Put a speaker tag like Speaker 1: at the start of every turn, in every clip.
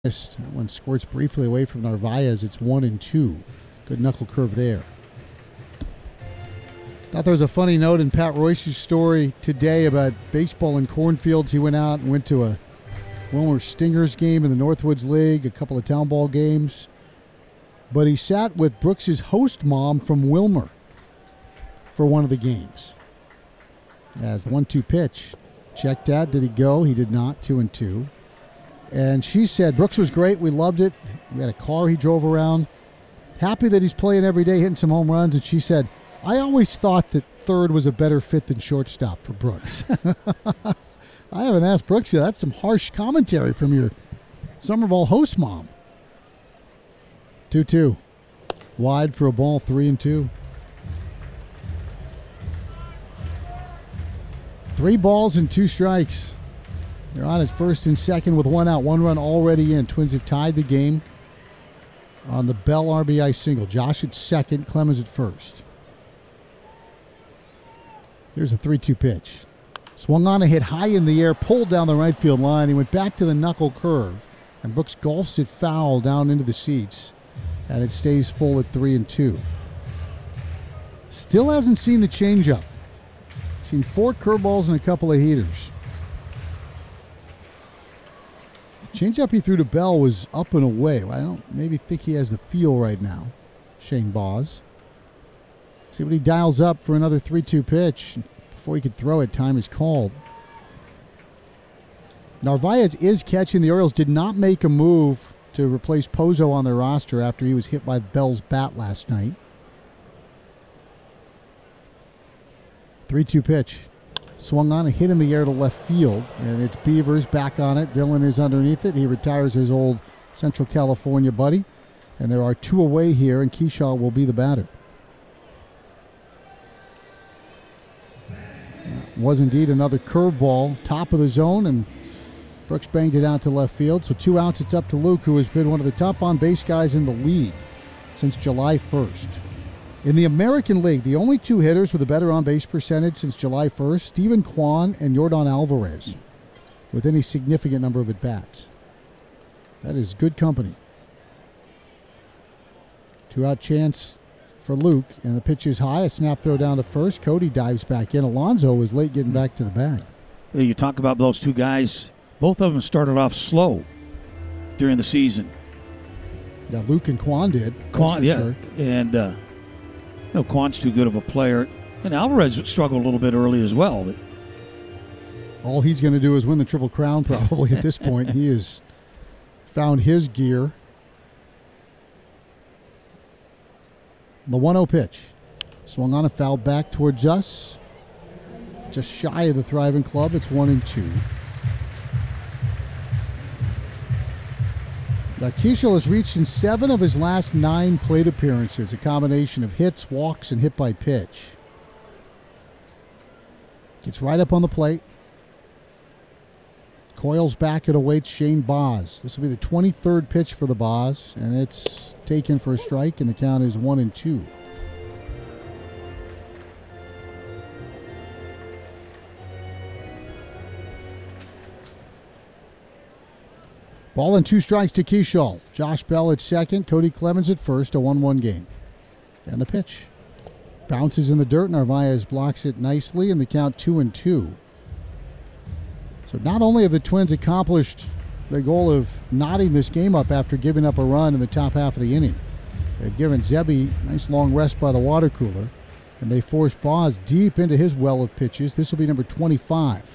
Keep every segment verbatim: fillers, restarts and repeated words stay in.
Speaker 1: That one squirts briefly away from Narvaez. It's one and two. Good knuckle curve there. Thought there was a funny note in Pat Royce's story today about baseball in cornfields. He went out and went to a Wilmer Stingers game in the Northwoods League, a couple of town ball games. But he sat with Brooks's host mom from Wilmer for one of the games. As the one two pitch. Checked out. Did he go? He did not. Two and two. And she said, Brooks was great. We loved it. We had a car he drove around. Happy that he's playing every day, hitting some home runs. And she said, I always thought that third was a better fit than shortstop for Brooks. I haven't asked Brooks yet. That's some harsh commentary from your summer ball host mom. two two. Wide for a ball, three and two. Three balls and two strikes. They're on at first and second with one out, one run already in. Twins have tied the game on the Bell R B I single. Josh at second, Clemens at first. Here's a three two pitch. Swung on a hit high in the air, pulled down the right field line. He went back to the knuckle curve, and Brooks golfs it foul down into the seats, and it stays full at three and two. Still hasn't seen the changeup. Seen four curveballs and a couple of heaters. Changeup he threw to Bell was up and away. I don't maybe think he has the feel right now. Shane Baz. See what he dials up for another three two pitch. Before he could throw it, time is called. Narvaez is catching. The Orioles did not make a move to replace Pozo on their roster after he was hit by Bell's bat last night. three two pitch. Swung on a hit in the air to left field, and it's Beavers back on it. Dillon is underneath it. He retires his old Central California buddy, and there are two away here, and Kershaw will be the batter. Was indeed another curveball, top of the zone, and Brooks banged it out to left field. So two outs, it's up to Luke, who has been one of the top on-base guys in the league since July first. In the American League, the only two hitters with a better on-base percentage since July first, Steven Kwan and Yordan Alvarez, with any significant number of at-bats. That is good company. Two-out chance for Luke, and the pitch is high. A snap throw down to first. Cody dives back in. Alonso was late getting back to the bag.
Speaker 2: Yeah, you talk about those two guys. Both of them started off slow during the season.
Speaker 1: Yeah, Luke and Kwan did.
Speaker 2: Kwan, yeah.
Speaker 1: Sure.
Speaker 2: And, uh, No, Kwan's too good of a player. And Alvarez struggled a little bit early as well. But
Speaker 1: all he's going to do is win the Triple Crown probably at this point. He has found his gear. The one oh pitch. Swung on a foul back towards us. Just shy of the Thriving Club. It's one and two. Kershaw has reached in seven of his last nine plate appearances, a combination of hits, walks, and hit by pitch. Gets right up on the plate. Coils back and awaits Shane Baz. This will be the twenty-third pitch for the Baz, and it's taken for a strike, and the count is one and two. Ball and two strikes to Kershaw. Josh Bell at second, Cody Clemens at first, a one one game. And the pitch. Bounces in the dirt. Narvaez blocks it nicely, and the count two and two. So not only have the Twins accomplished the goal of knotting this game up after giving up a run in the top half of the inning, they've given Zebby a nice long rest by the water cooler, and they forced Baz deep into his well of pitches. This will be number twenty-five.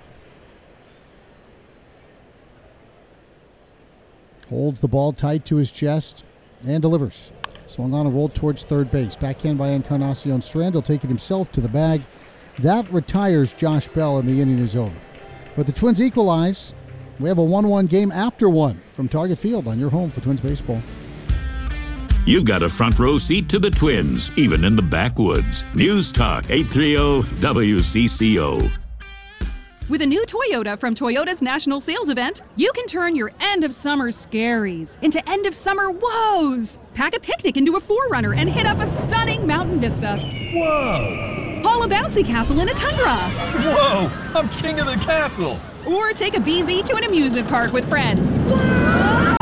Speaker 1: Holds the ball tight to his chest and delivers. Swung on and rolled towards third base. Backhand by Encarnacion Strand. He'll take it himself to the bag. That retires Josh Bell, and the inning is over. But the Twins equalize. We have a one one game after one from Target Field on your home for Twins baseball.
Speaker 3: You've got a front row seat to the Twins, even in the backwoods. News Talk eight thirty W C C O.
Speaker 4: With a new Toyota from Toyota's National Sales Event, you can turn your end-of-summer scaries into end-of-summer woes. Pack a picnic into a four runner and hit up a stunning mountain vista.
Speaker 5: Whoa!
Speaker 4: Haul a bouncy castle in a tundra.
Speaker 5: Whoa! I'm king of the castle!
Speaker 4: Or take a B Z to an amusement park with friends.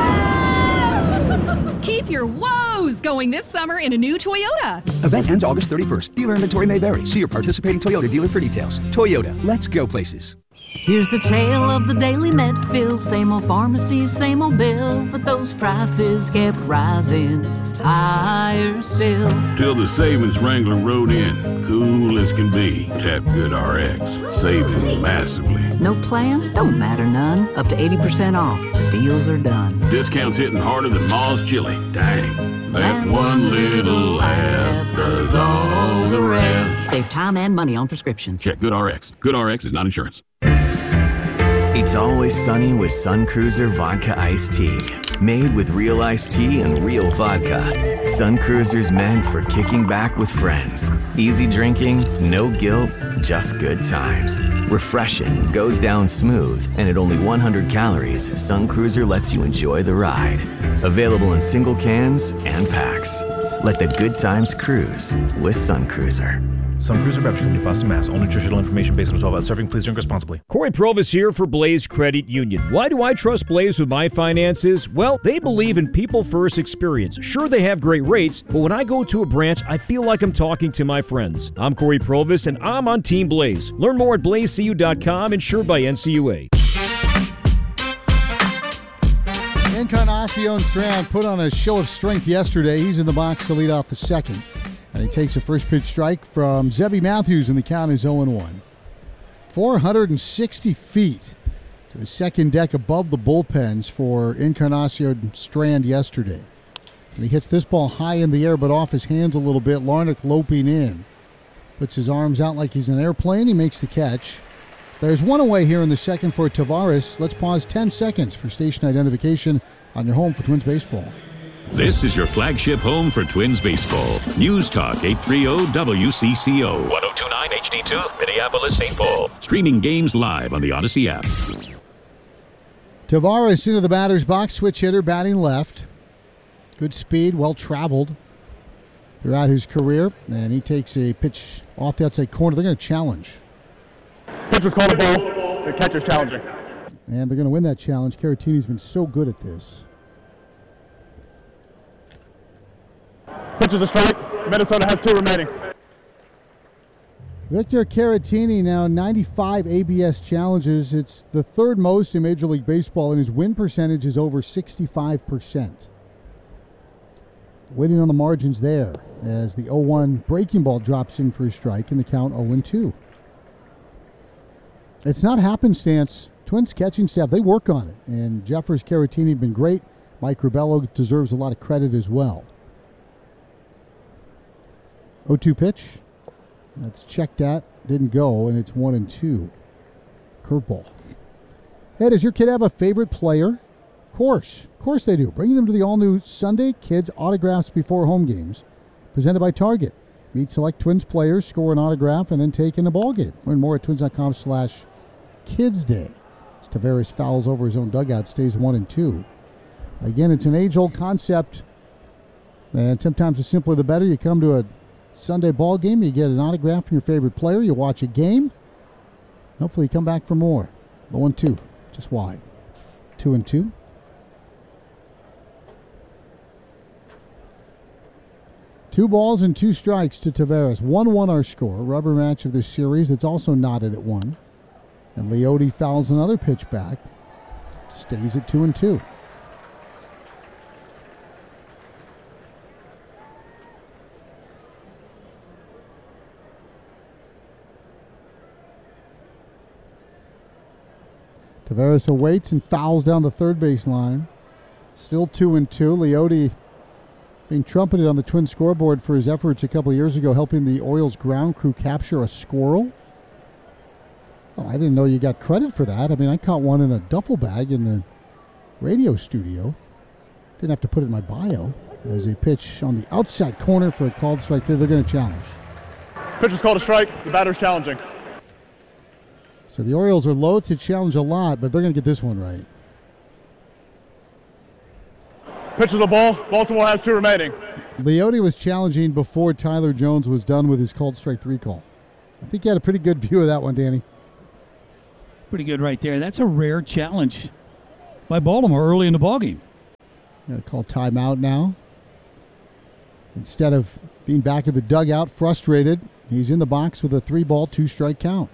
Speaker 4: Keep your woes going this summer in a new Toyota.
Speaker 6: Event ends August thirty-first. Dealer inventory may vary. See your participating Toyota dealer for details. Toyota, let's go places.
Speaker 7: Here's the tale of the daily Medfill. Same old pharmacy, same old bill, but those prices kept rising higher still.
Speaker 3: Till the savings wrangler rode in, cool as can be. Tap GoodRx, saving massively.
Speaker 7: No plan? Don't matter none. Up to eighty percent off. The deals are done.
Speaker 3: Discounts hitting harder than Ma's chili. Dang, that one little app does all the rest.
Speaker 7: Save time and money on prescriptions.
Speaker 3: Check GoodRx. GoodRx is not insurance.
Speaker 8: It's always sunny with Sun Cruiser Vodka Iced Tea. Made with real iced tea and real vodka. Sun Cruiser's meant for kicking back with friends. Easy drinking, no guilt, just good times. Refreshing, goes down smooth, and at only one hundred calories, Sun Cruiser lets you enjoy the ride. Available in single cans and packs. Let the good times cruise with Sun Cruiser.
Speaker 9: Sun Cruiser Beverage Company, Boston, Mass. All nutritional information based on twelve ounce serving. Please drink responsibly.
Speaker 10: Corey Provis here for Blaze Credit Union. Why do I trust Blaze with my finances? Well, they believe in people-first experience. Sure, they have great rates, but when I go to a branch, I feel like I'm talking to my friends. I'm Corey Provis, and I'm on Team Blaze. Learn more at blaze c u dot com, insured by N C U A.
Speaker 1: Encarnacion Strand put on a show of strength yesterday. He's in the box to lead off the second. And he takes a first pitch strike from Zebby Matthews, and the count is oh and one. four hundred sixty feet to the second deck above the bullpens for Encarnacion Strand yesterday. And he hits this ball high in the air, but off his hands a little bit. Larnach loping in. Puts his arms out like he's an airplane. He makes the catch. There's one away here in the second for Tavares. Let's pause ten seconds for station identification on your home for Twins baseball.
Speaker 3: This is your flagship home for Twins baseball. News Talk eight thirty W C C O.
Speaker 11: one oh two point nine H D two, Minneapolis, Saint Paul.
Speaker 3: Streaming games live on the Odyssey app.
Speaker 1: Tavares into the batter's box, switch hitter, batting left. Good speed, well traveled throughout his career. And he takes a pitch off the outside corner. They're going to challenge.
Speaker 12: Pitcher's called a ball. The catcher's challenging.
Speaker 1: And they're going to win that challenge. Caratini's been so good at this.
Speaker 12: Pitcher's a strike. Minnesota has two remaining.
Speaker 1: Victor Caratini now ninety-five A B S challenges. It's the third most in Major League Baseball, and his win percentage is over sixty-five percent. Waiting on the margins there as the oh one breaking ball drops in for a strike and the count oh and two. It's not happenstance. Twins catching staff, they work on it. And Jeffers, Caratini have been great. Mike Rubello deserves a lot of credit as well. oh two pitch. That's checked at. Didn't go, and it's one and two. Curveball. Hey, does your kid have a favorite player? Of course. Of course they do. Bringing them to the all-new Sunday Kids Autographs Before Home Games. Presented by Target. Meet select Twins players, score an autograph, and then take in a ball game. Learn more at twins.com slash kids day. As Tavares fouls over his own dugout, stays one and two. Again, it's an age-old concept. And sometimes the simpler the better. You come to a Sunday ball game, you get an autograph from your favorite player, you watch a game, hopefully you come back for more. oh and two, just wide. two and two. Two balls and two strikes to Tavares. one one our score. Rubber match of this series. It's also knotted at one. And Leote fouls another pitch back. Stays at two and two. Tavares awaits and fouls down the third base line. Still two and two. Leote being trumpeted on the Twins scoreboard for his efforts a couple of years ago helping the Orioles ground crew capture a squirrel. Oh, I didn't know you got credit for that. I mean, I caught one in a duffel bag in the radio studio. Didn't have to put it in my bio. There's a pitch on the outside corner for a called strike there. They're going to challenge.
Speaker 12: Pitcher's called a strike. The batter's challenging.
Speaker 1: So the Orioles are loath to challenge a lot, but they're going to get this one right.
Speaker 12: Pitches a ball. Baltimore has two remaining.
Speaker 1: Leote was challenging before Tyler Jones was done with his called strike three call. I think you had a pretty good view of that one, Danny.
Speaker 2: Pretty good right there. That's a rare challenge by Baltimore early in the ballgame.
Speaker 1: Going to call timeout now. Instead of being back at the dugout, frustrated, he's in the box with a three-ball, two-strike count.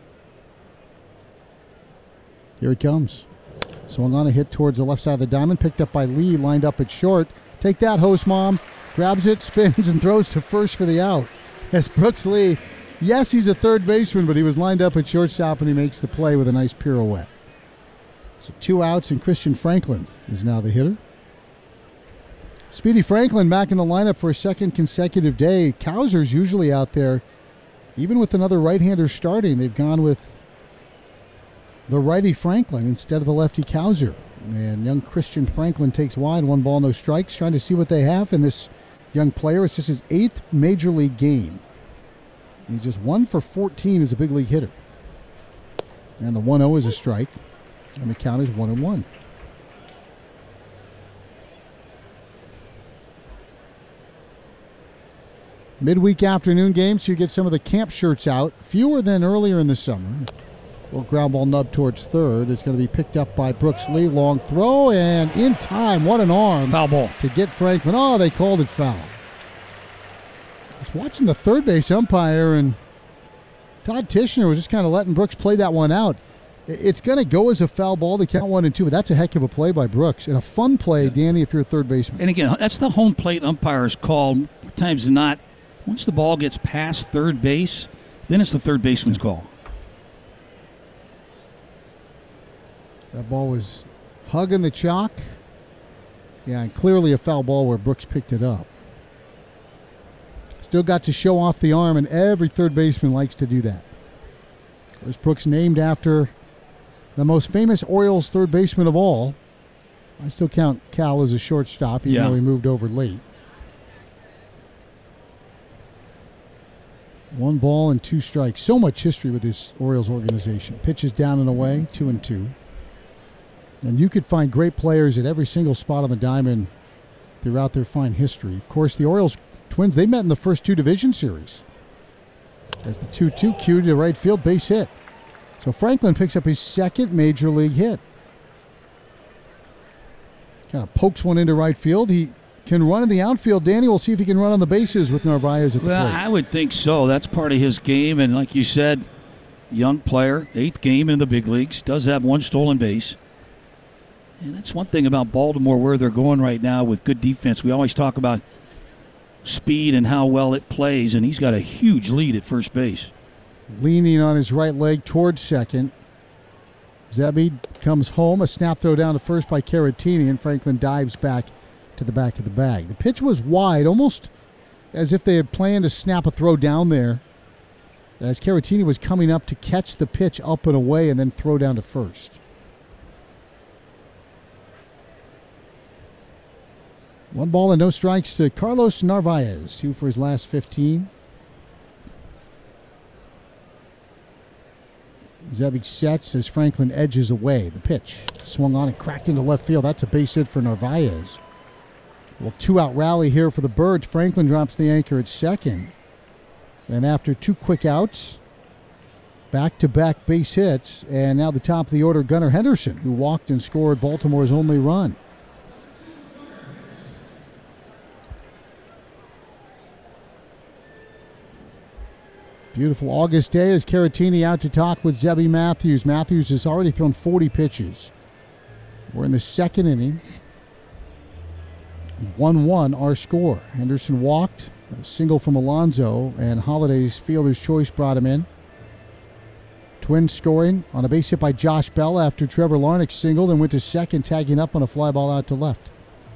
Speaker 1: Here it comes. Swung on a hit towards the left side of the diamond, picked up by Lee, lined up at short. Take that, host mom. Grabs it, spins, and throws to first for the out. As Brooks Lee, yes, he's a third baseman, but he was lined up at shortstop, and he makes the play with a nice pirouette. So two outs, and Christian Franklin is now the hitter. Speedy Franklin back in the lineup for a second consecutive day. Cowser's usually out there. Even with another right-hander starting, they've gone with the righty Franklin instead of the lefty Cowser. And young Christian Franklin takes wide, one ball, no strikes, trying to see what they have in this young player. It's just his eighth major league game. He's just one for fourteen as a big league hitter. And the one oh is a strike, and the count is one and one. Midweek afternoon game, so you get some of the camp shirts out. Fewer than earlier in the summer. Well, ground ball nub towards third. It's going to be picked up by Brooks Lee. Long throw, and in time, what an arm.
Speaker 2: Foul ball.
Speaker 1: To get Franklin. Oh, they called it foul. I was watching the third base umpire, and Todd Tishner was just kind of letting Brooks play that one out. It's going to go as a foul ball to count one and two, but that's a heck of a play by Brooks. And a fun play, Danny, if you're a third baseman.
Speaker 2: And again, that's the home plate umpire's call. More times than not, once the ball gets past third base, then it's the third baseman's call.
Speaker 1: That ball was hugging the chalk. Yeah, and clearly a foul ball where Brooks picked it up. Still got to show off the arm, and every third baseman likes to do that. There's Brooks named after the most famous Orioles third baseman of all. I still count Cal as a shortstop, even
Speaker 2: yeah.
Speaker 1: though he moved over late. One ball and two strikes. So much history with this Orioles organization. Pitches down and away, two and two. And you could find great players at every single spot on the diamond throughout their fine history. Of course, the Orioles Twins, they met in the first two division series. As the two two cue to right field, base hit. So Franklin picks up his second major league hit. Kind of pokes one into right field. He can run in the outfield. Danny, we'll see if he can run on the bases with Narvaez at the
Speaker 2: well,
Speaker 1: plate.
Speaker 2: I would think so. That's part of his game. And like you said, young player, eighth game in the big leagues, does have one stolen base. And that's one thing about Baltimore, where they're going right now with good defense. We always talk about speed and how well it plays, and he's got a huge lead at first base.
Speaker 1: Leaning on his right leg towards second. Zebby comes home. A snap throw down to first by Caratini, and Franklin dives back to the back of the bag. The pitch was wide, almost as if they had planned to snap a throw down there, as Caratini was coming up to catch the pitch up and away and then throw down to first. One ball and no strikes to Carlos Narvaez. Two for his last fifteen. Zebby sets as Franklin edges away. The pitch swung on and cracked into left field. That's a base hit for Narvaez. Well, two-out rally here for the Birds. Franklin drops the anchor at second. And after two quick outs, back-to-back base hits, and now the top of the order, Gunnar Henderson, who walked and scored Baltimore's only run. Beautiful August day as Caratini out to talk with Zebby Matthews. Matthews has already thrown forty pitches. We're in the second inning. one one our score. Henderson walked, a single from Alonso, and Holiday's fielder's choice brought him in. Twins scoring on a base hit by Josh Bell after Trevor Larnach singled and went to second, tagging up on a fly ball out to left.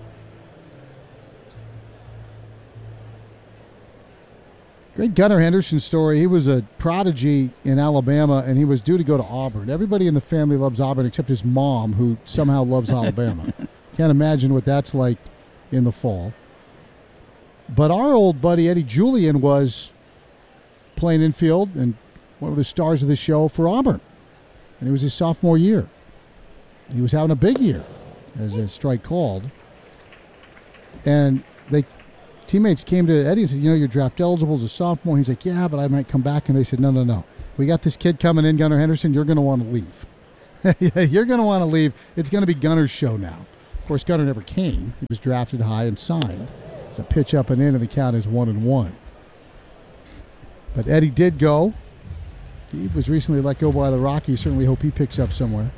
Speaker 1: Great Gunnar Henderson story. He was a prodigy in Alabama, and he was due to go to Auburn. Everybody in the family loves Auburn except his mom, who somehow loves Alabama. Can't imagine what that's like in the fall. But our old buddy Eddie Julian was playing infield and one of the stars of the show for Auburn. And it was his sophomore year. He was having a big year, as a strike called. And they teammates came to Eddie and said, you know, you're draft eligible as a sophomore. He's like, yeah, but I might come back. And they said, no, no, no. We got this kid coming in, Gunnar Henderson. You're going to want to leave. Yeah, you're going to want to leave. It's going to be Gunnar's show now. Of course, Gunnar never came. He was drafted high and signed. It's a pitch up and in, and the count is one and one. But Eddie did go. He was recently let go by the Rockies. Certainly hope he picks up somewhere.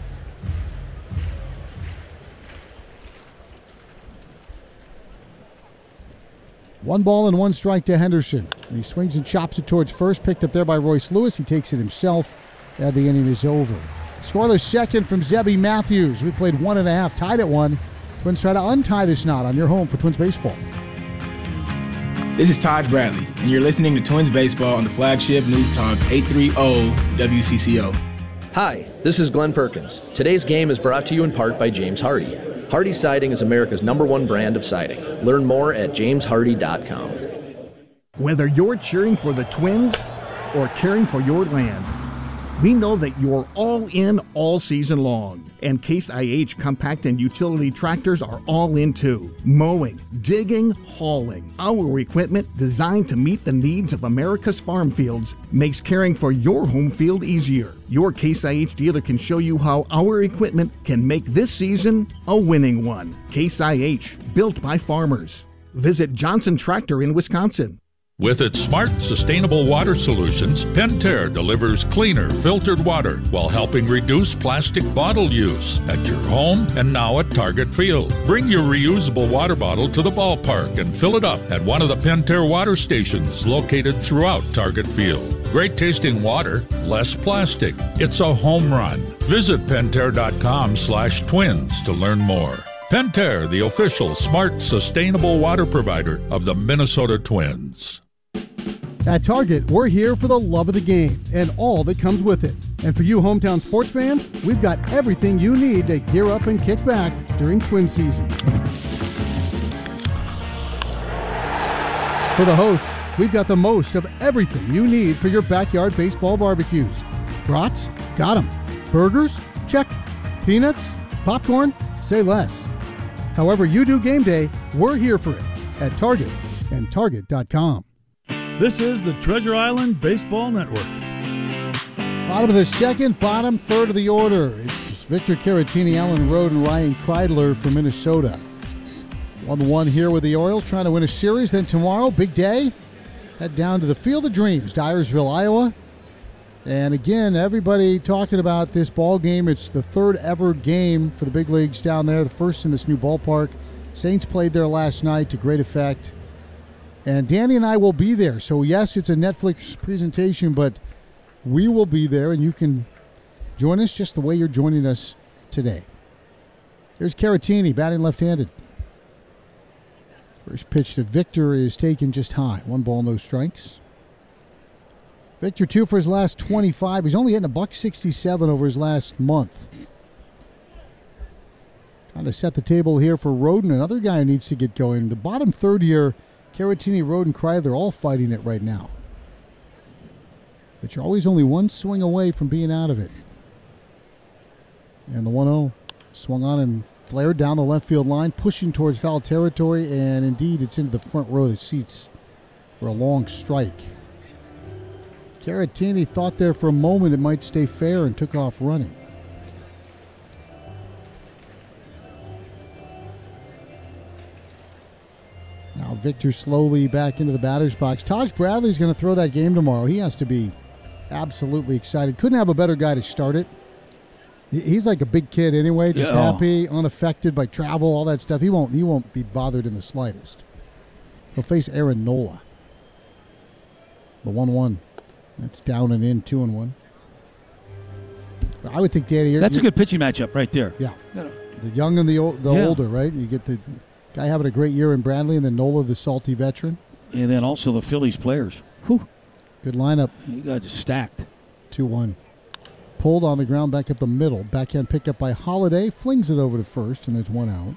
Speaker 1: One ball and one strike to Henderson. And he swings and chops it towards first. Picked up there by Royce Lewis. He takes it himself. And the inning is over. Scoreless second from Zebby Matthews. We played one and a half, tied at one. Twins try to untie this knot on your home for Twins Baseball.
Speaker 13: This is Todd Bradley, and you're listening to Twins Baseball on the flagship News Talk eight thirty W C C O.
Speaker 14: Hi, this is Glenn Perkins. Today's game is brought to you in part by James Hardy. Hardy Siding is America's number one brand of siding. Learn more at james hardy dot com.
Speaker 15: Whether you're cheering for the Twins or caring for your land, we know that you're all in all season long. And Case I H compact and utility tractors are all in too. Mowing, digging, hauling. Our equipment, designed to meet the needs of America's farm fields, makes caring for your home field easier. Your Case I H dealer can show you how our equipment can make this season a winning one. Case I H, built by farmers. Visit Johnson Tractor in Wisconsin.
Speaker 16: With its smart, sustainable water solutions, Pentair delivers cleaner, filtered water while helping reduce plastic bottle use at your home and now at Target Field. Bring your reusable water bottle to the ballpark and fill it up at one of the Pentair water stations located throughout Target Field. Great tasting water, less plastic. It's a home run. Visit Pentair.com slash twins to learn more. Pentair, the official smart, sustainable water provider of the Minnesota Twins.
Speaker 1: At Target, we're here for the love of the game and all that comes with it. And for you hometown sports fans, we've got everything you need to gear up and kick back during Twin season. For the hosts, we've got the most of everything you need for your backyard baseball barbecues. Brats? Got 'em. Burgers? Check. Peanuts? Popcorn? Say less. However you do game day, we're here for it at Target and Target dot com.
Speaker 17: This is the Treasure Island Baseball Network.
Speaker 1: Bottom of the second, bottom third of the order. It's Victor Caratini, Alan Rode, and Ryan Kreidler from Minnesota. one one here with the Orioles, trying to win a series. Then tomorrow, big day. Head down to the Field of Dreams, Dyersville, Iowa. And again, everybody talking about this ball game. It's the third ever game for the big leagues down there, the first in this new ballpark. Saints played there last night to great effect. And Danny and I will be there. So, yes, it's a Netflix presentation, but we will be there, and you can join us just the way you're joining us today. Here's Caratini, batting left-handed. First pitch to Victor is taken just high. One ball, no strikes. Victor two for his last twenty-five. He's only hitting a buck sixty-seven over his last month. Trying to set the table here for Roden, another guy who needs to get going. The bottom third here, Caratini, Roden, Kreidler, all fighting it right now. But you're always only one swing away from being out of it. And the one oh swung on and flared down the left field line, pushing towards foul territory, and indeed it's into the front row of the seats for a long strike. Caratini thought there for a moment it might stay fair and took off running. Now Victor slowly back into the batter's box. Taj Bradley's going to throw that game tomorrow. He has to be absolutely excited. Couldn't have a better guy to start it. He's like a big kid anyway, just
Speaker 2: yeah.
Speaker 1: happy, unaffected by travel, all that stuff. He won't he won't be bothered in the slightest. He'll face Aaron Nola. The one one. That's down and in, two and one. I would think, Danny, you're,
Speaker 2: that's
Speaker 1: you're,
Speaker 2: a good pitching matchup right there.
Speaker 1: Yeah, the young and the old, the
Speaker 2: yeah.
Speaker 1: older, right? You get the guy having a great year in Bradley, and then Nola, the salty veteran,
Speaker 2: and then also the Phillies players. Whew.
Speaker 1: Good lineup.
Speaker 2: You guys are stacked.
Speaker 1: Two one. Pulled on the ground, back up the middle. Backhand picked up by Holiday, flings it over to first, and there's one out.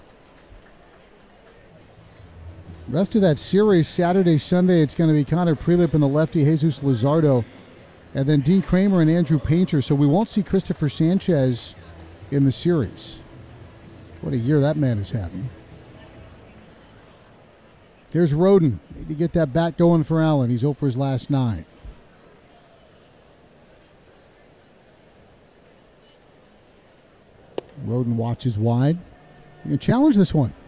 Speaker 1: Rest of that series, Saturday, Sunday, it's going to be Connor Prelip and the lefty Jesus Luzardo, and then Dean Kramer and Andrew Painter. So we won't see Christopher Sanchez in the series. What a year that man is having. Here's Roden. Need to get that bat going for Allen. He's oh for his last nine. Roden watches wide. You can challenge this one.